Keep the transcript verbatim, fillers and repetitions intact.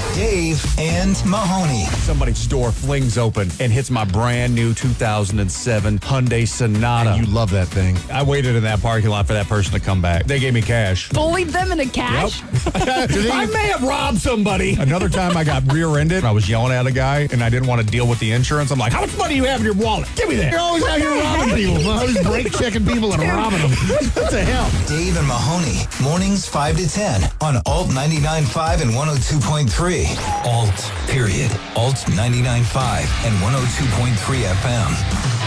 Dave and Mahoney. Somebody's door flings open and hits my brand new two thousand seven Hyundai Sonata. You love that thing. I waited in that parking lot for that person to come back. They gave me cash. Bullied them into cash? I may have robbed somebody. Another time I got rear-ended. I was yelling at a guy, and I didn't want to deal with the insurance. I'm like, how much money do you have in your wallet? Give me that. You're always out here robbing people. Always break checking people and robbing them. What the hell? Dave and Mahoney, mornings five to ten on Alt ninety-nine point five and one oh two point three. Alt, period. Alt ninety-nine point five and one oh two point three F M.